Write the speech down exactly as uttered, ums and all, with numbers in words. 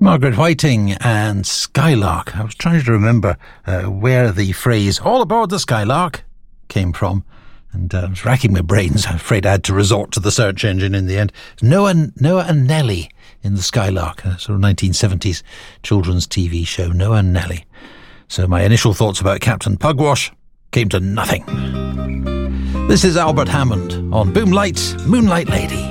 Margaret Whiting and Skylark. I was trying to remember uh, where the phrase "all aboard the Skylark" came from, and uh, I was racking my brains. I'm afraid I had to resort to the search engine in the end. Noah, Noah and Nellie in the Skylark, a sort of nineteen seventies children's T V show, Noah and Nellie. So my initial thoughts about Captain Pugwash came to nothing. This is Albert Hammond on Boomlight, Moonlight Lady.